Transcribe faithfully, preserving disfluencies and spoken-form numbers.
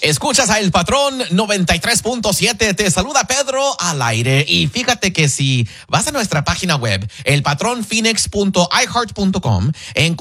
Escuchas a El Patrón noventa y tres punto siete. Te saluda Pedro al aire. Y fíjate que si vas a nuestra página web, el patrón phoenix punto i heart punto com,